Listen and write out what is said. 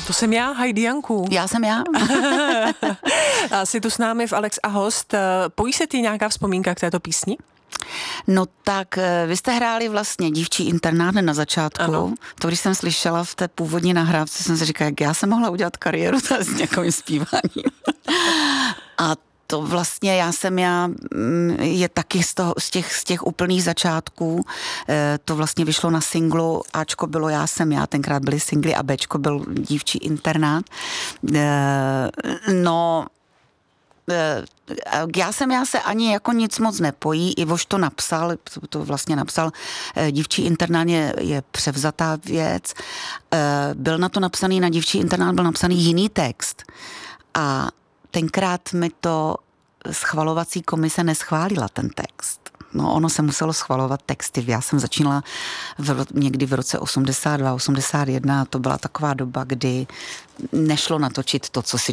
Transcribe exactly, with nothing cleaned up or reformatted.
To jsem já, Heidi Janku. Já jsem já. A jsi tu s námi v Alex a host. Pojí se ti nějaká vzpomínka k této písni? No tak, vy jste hráli vlastně Dívčí internát na začátku. Ano. To, když jsem slyšela v té původní nahrávce, jsem si říkala, jak já jsem mohla udělat kariéru s nějakým zpíváním. A to vlastně já jsem já, je taky z, toho, z, těch, z těch úplných začátků, to vlastně vyšlo na singlu, Ačko bylo Já jsem já, tenkrát byly singly a Bčko byl Dívčí internát. No, já jsem já se ani jako nic moc nepojí, Ivoš to napsal, to vlastně napsal, Dívčí internát je, je převzatá věc, byl na to napsaný, na Dívčí internát byl napsaný jiný text a tenkrát mi to schvalovací komise neschválila ten text. No, ono se muselo schvalovat texty. Já jsem začínala v, někdy v roce osmdesát dva, osmdesát jedna a to byla taková doba, kdy nešlo natočit to, co si